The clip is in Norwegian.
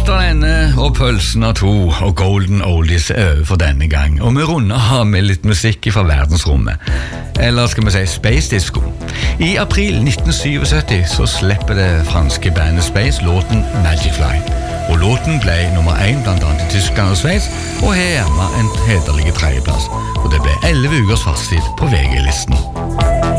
Etter denne og pølsen av to og Golden Oldies over for denne gang, og vi runder har med litt musikk fra verdensrommet, eller skal vi si Space Disco. I april 1977 så slipper det franske bandet Space låten Magic Fly, og låten ble nummer 1 blant annet i Tyskland og Sveits, og her hjemme en hederlig tredjeplass, og det ble 11 ukers fartstid på VG-listen.